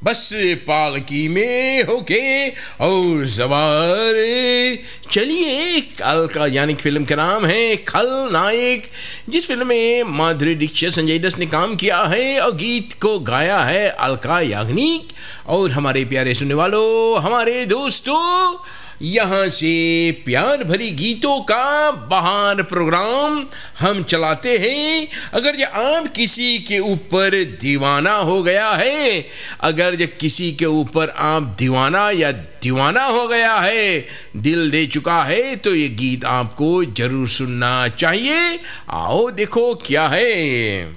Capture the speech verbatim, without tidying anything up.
बस पालकी में होके और सवार चलिए। कल का यानी फिल्म का नाम है खलनायक, जिस फिल्म में माधुरी दीक्षित, संजय दत्त ने काम किया है और गीत को गाया है अलका याग्निक। और हमारे प्यारे सुनने वालों, हमारे दोस्तों, यहाँ से प्यार भरी गीतों का बहार प्रोग्राम हम चलाते हैं। अगर जो आप किसी के ऊपर दीवाना हो गया है, अगर जो किसी के ऊपर आप दीवाना या दीवाना हो गया है, दिल दे चुका है, तो ये गीत आपको जरूर सुनना चाहिए। आओ देखो क्या है।